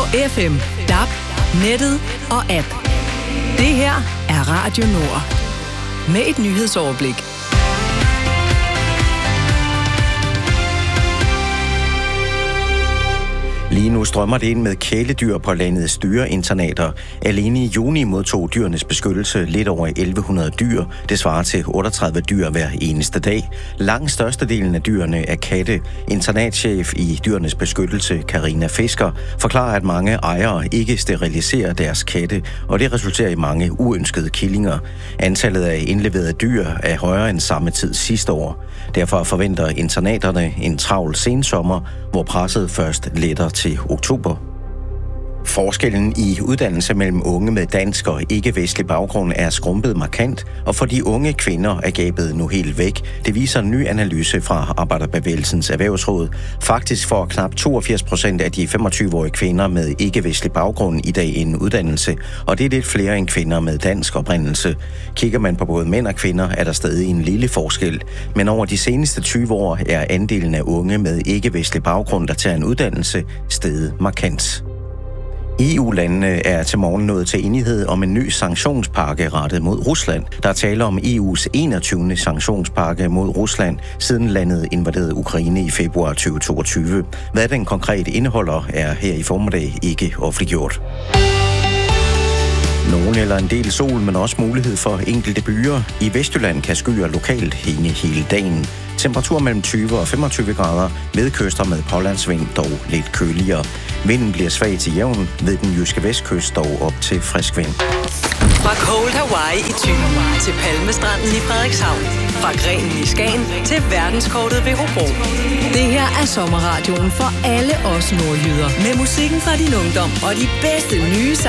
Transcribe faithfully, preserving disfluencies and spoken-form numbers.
F M, D A B, nettet og app. Det her er Radio Nord. Med et nyhedsoverblik. Lige nu strømmer det ind med kæledyr på landets dyreinternater. Alene i juni modtog Dyrenes Beskyttelse lidt over elleve hundrede dyr. Det svarer til otteogtredive dyr hver eneste dag. Langt størstedelen af dyrene er katte. Internatchef i Dyrenes Beskyttelse, Karina Fisker, forklarer, at mange ejere ikke steriliserer deres katte, og det resulterer i mange uønskede killinger. Antallet af indleverede dyr er højere end samme tid sidste år. Derfor forventer internaterne en travl sensommer, hvor presset først letter til oktober. Forskellen i uddannelse mellem unge med dansk og ikke-vestlig baggrund er skrumpet markant, og for de unge kvinder er gabet nu helt væk. Det viser en ny analyse fra Arbejderbevægelsens Erhvervsråd. Faktisk får knap toogfirs procent af de femogtyve-årige kvinder med ikke-vestlig baggrund i dag en uddannelse, og det er lidt flere end kvinder med dansk oprindelse. Kigger man på både mænd og kvinder, er der stadig en lille forskel, men over de seneste tyve år er andelen af unge med ikke-vestlig baggrund, der tager en uddannelse, steget markant. E U-landene er til morgen nået til enighed om en ny sanktionspakke rettet mod Rusland. Der taler om E U's enogtyvende sanktionspakke mod Rusland, siden landet invaderede Ukraine i februar tyve toogtyve. Hvad den konkret indeholder, er her i formiddag ikke offentliggjort. Nogen eller en del sol, men også mulighed for enkelte byer. I Vestjylland kan skyer lokalt hænge hele dagen. Temperatur mellem tyve og femogtyve grader, ved kyster med pålandsvind dog lidt køligere. Vinden bliver svag til jævn, ved den jyske vestkyst dog op til frisk vind. Fra Cold Hawaii i Thy til Palmestranden i Frederikshavn. Fra Grenen i Skagen til verdenskortet ved Hobro. Det her er sommerradioen for alle os nordjyder. Med musikken fra din ungdom og de bedste nye